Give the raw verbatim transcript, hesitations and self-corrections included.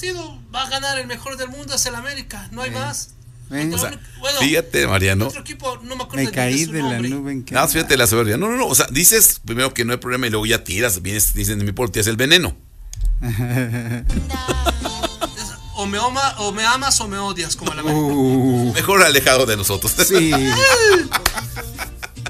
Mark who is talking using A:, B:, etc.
A: partido va a ganar el mejor del mundo, es el América, no hay
B: Eh,
A: más.
B: eh.
A: Otro-
C: O sea,
A: bueno,
C: fíjate, Mariano.
A: otro equipo, no me acuerdo
B: Me caí
A: su
B: de la
A: nombre.
B: nube en que
C: No, fíjate la soberbia. No, no, no. O sea, dices primero que no hay problema y luego ya tiras. Vienes, dicen de mi pueblo, tiras el veneno.
A: Es- O me, ama, o me amas o me odias, como el América.
B: Uh,
C: Mejor alejado de nosotros.
B: sí.